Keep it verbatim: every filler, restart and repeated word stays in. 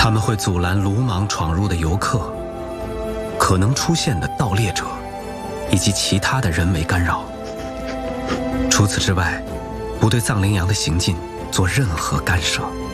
他们会阻拦鲁莽闯入的游客，可能出现的盗猎者，以及其他的人为干扰。除此之外，不对藏羚羊的行进做任何干涉。